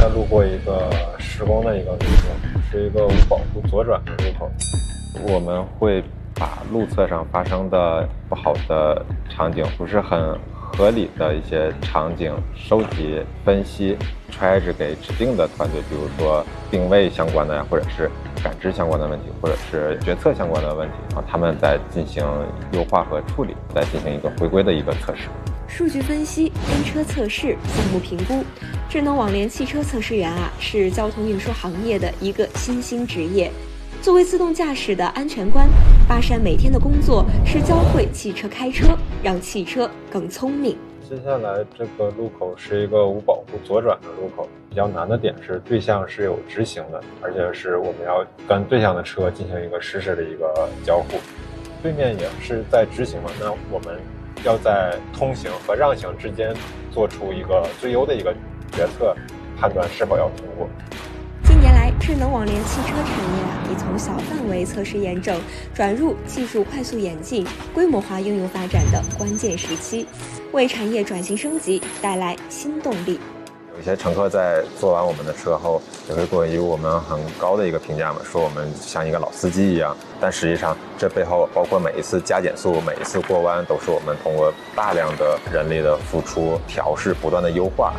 在路过一个施工的一个路口，是一个无保护左转的路口。我们会把路侧上发生的不好的场景，不是很合理的一些场景收集、分析，揣着给指定的团队，比如说定位相关的呀，或者是感知相关的问题，或者是决策相关的问题，他们在进行优化和处理，再进行一个回归的一个测试。 数据分析、跟车测试、项目评估，智能网联汽车测试员是交通运输行业的一个新兴职业。作为自动驾驶的安全官，巴山每天的工作是教会汽车开车，让汽车更聪明。 接下来这个路口是一个无保护左转的路口，比较难的点是对向是有直行的，而且是我们要跟对向的车进行一个实时的一个交互。对面也是在直行嘛，那我们要在通行和让行之间做出一个最优的一个决策，判断是否要通过。 近年来，智能网联汽车产业已从小范围测试验证转入技术快速演进、规模化应用发展的关键时期，为产业转型升级带来新动力。 有一些乘客在坐完我们的车后，也会给予我们很高的一个评价嘛，说我们像一个老司机一样。但实际上，这背后包括每一次加减速、每一次过弯，都是我们通过大量的人力的付出、调试、不断的优化。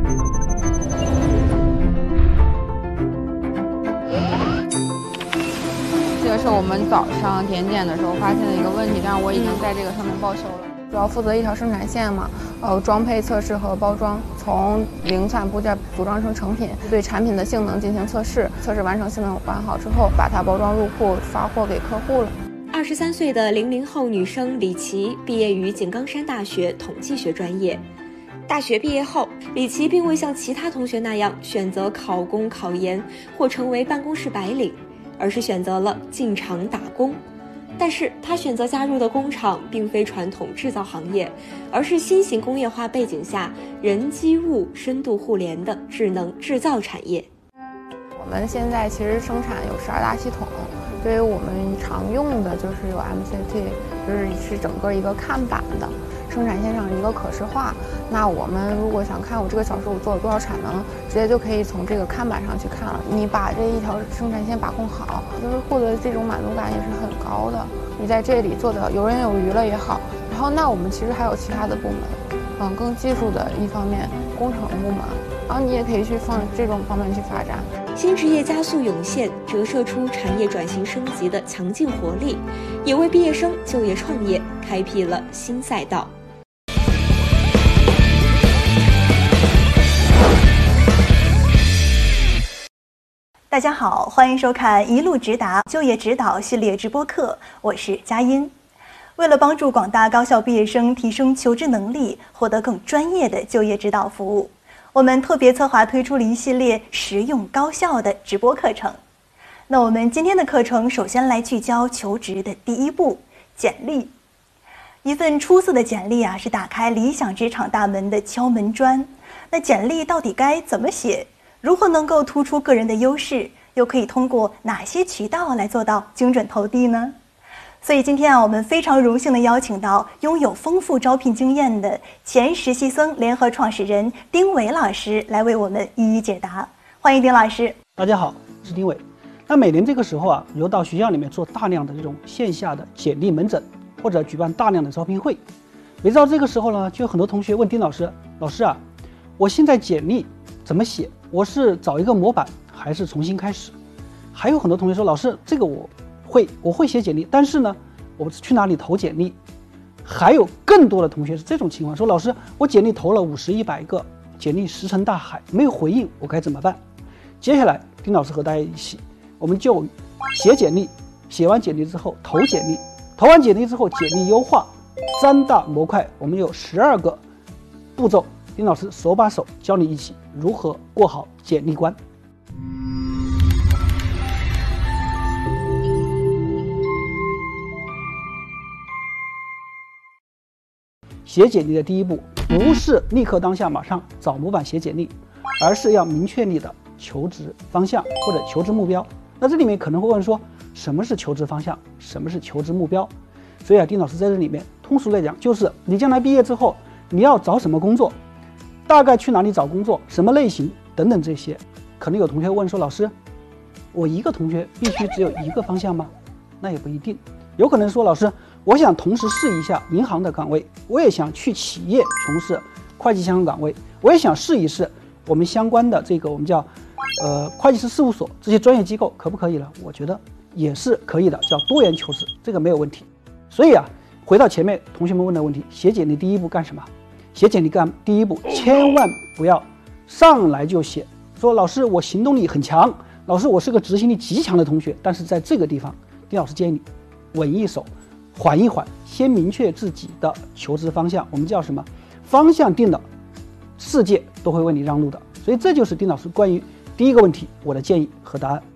这个是我们早上点检的时候发现的一个问题，但是我已经在这个上面报修了。主要负责一条生产线嘛，装配测试和包装，从零散部件组装成成品，对产品的性能进行测试，测试完成、性能完好之后，把它包装入库发货给客户了。 23岁的00后女生李琦毕业于井冈山大学统计学专业。大学毕业后，李琦并未像其他同学那样选择考公考研或成为办公室白领，而是选择了进厂打工。但是他选择加入的工厂并非传统制造行业，而是新型工业化背景下人机物深度互联的智能制造产业。 我们现在其实生产有12大系统，对于我们常用的就是有 MCT， 是整个一个看板的生产线上一个可视化。那我们如果想看我这个小时我做了多少产能，直接就可以从这个看板上去看了。你把这一条生产线把控好，就是获得这种满足感也是很高的。你在这里做的游刃有余了也好，然后那我们其实还有其他的部门，更技术的一方面，工程部门，然后你也可以去放这种方面去发展。 新职业加速涌现，折射出产业转型升级的强劲活力，也为毕业生就业创业开辟了新赛道。 大家好，欢迎收看一路直达就业指导系列直播课，我是佳音。为了帮助广大高校毕业生提升求职能力，获得更专业的就业指导服务，我们特别策划推出了一系列实用高效的直播课程。那我们今天的课程首先来聚焦求职的第一步，简历。一份出色的简历是打开理想职场大门的敲门砖。那简历到底该怎么写？如何能够突出个人的优势？又可以通过哪些渠道来做到精准投递呢？所以今天我们非常荣幸地邀请到拥有丰富招聘经验的前实习生联合创始人丁伟老师来为我们一一解答。欢迎丁老师。 大家好，我是丁伟。那每年这个时候有到学校里面做大量的这种线下的简历门诊，或者举办大量的招聘会。每到这个时候呢，就有很多同学问丁老师，老师我现在简历怎么写？我是找一个模板还是重新开始？还有很多同学说，老师，这个我会写简历，但是呢，我去哪里投简历？还有更多的同学是这种情况，说老师，我简历投了50、100个，简历石沉大海，没有回应，我该怎么办？接下来，丁老师和大家一起，我们就写简历，写完简历之后投简历，投完简历之后简历优化，3大模块，我们有12个步骤。丁老师手把手教你一起如何过好简历关。写简历的第一步，不是立刻当下马上找模板写简历，而是要明确你的求职方向或者求职目标。那这里面可能会问说，什么是求职方向，什么是求职目标？所以丁老师在这里面通俗来讲，就是你将来毕业之后，你要找什么工作，大概去哪里找工作，什么类型， 等等这些。可能有同学问说，老师，我一个同学必须只有一个方向吗？那也不一定，有可能说，老师，我想同时试一下银行的岗位，我也想去企业从事会计相关岗位，我也想试一试我们相关的这个我们叫会计师事务所这些专业机构，可不可以了？我觉得也是可以的，叫多元求职，这个没有问题。所以啊，回到前面同学们问的问题，写简历第一步干什么？写简历第一步千万不要上来就写说，老师我行动力很强，老师我是个执行力极强的同学。但是在这个地方，丁老师建议你稳一手，缓一缓，先明确自己的求职方向。我们叫什么？方向定了，世界都会为你让路的。所以这就是丁老师关于第一个问题我的建议和答案。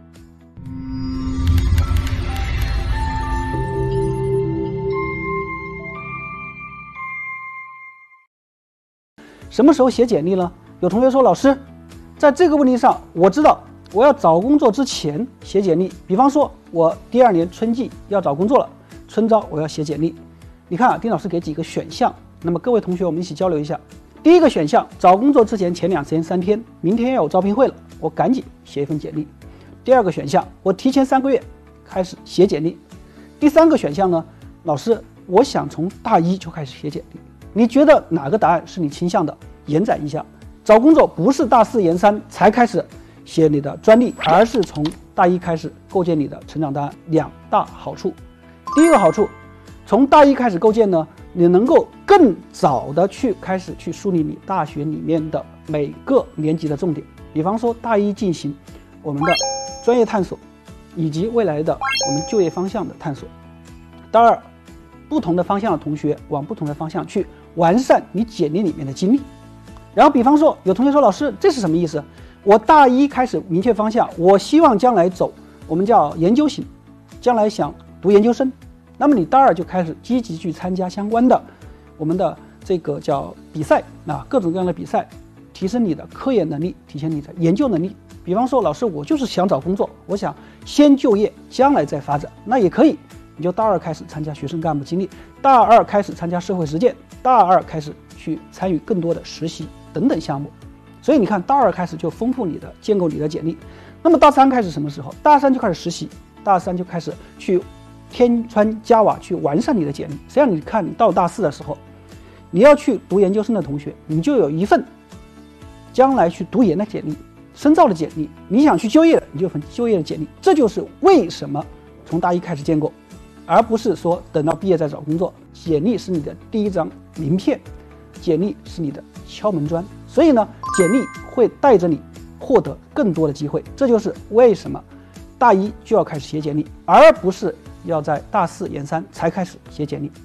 什么时候写简历呢？有同学说，老师，在这个问题上，我知道我要找工作之前写简历。比方说，我第2年春季要找工作了，春招我要写简历。你看啊，丁老师给几个选项，那么各位同学我们一起交流一下。第一个选项，找工作之前前2天3天，明天要有招聘会了，我赶紧写一份简历。第二个选项，我提前3个月开始写简历。第三个选项呢，老师，我想从大1就开始写简历。你觉得哪个答案是你倾向的？延展一下，找工作不是大4研3才开始写你的专利，而是从大1开始构建你的成长档案。2大好处。第一个好处，从大1开始构建呢，你能够更早的开始去梳理你大学里面的每个年级的重点。比方说大1进行我们的专业探索，以及未来的我们就业方向的探索。大2，不同的方向的同学往不同的方向去完善你简历里面的经历。然后比方说有同学说，老师，这是什么意思？我大1开始明确方向，我希望将来走我们叫研究型，将来想读研究生。那么你大2就开始积极去参加相关的我们的这个叫比赛啊，各种各样的比赛，提升你的科研能力，提升你的研究能力。比方说，老师，我就是想找工作，我想先就业，将来再发展，那也可以。你就大2开始参加学生干部经历，大2开始参加社会实践，大2开始去参与更多的实习等等项目。所以你看，大2开始就丰富你的建构你的简历。那么大3开始什么时候？大3就开始实习，大3就开始去添砖加瓦，去完善你的简历。实际上你看，你到大4的时候，你要去读研究生的同学，你就有一份将来去读研的简历，深造的简历。你想去就业的，你就有份就业的简历。这就是为什么从大1开始建构，而不是说等到毕业再找工作。简历是你的第一张名片，简历是你的敲门砖。所以呢，简历会带着你获得更多的机会。这就是为什么大1就要开始写简历，而不是要在大4研3才开始写简历。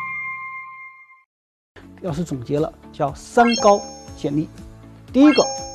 要是总结了，叫3高简历。第一个，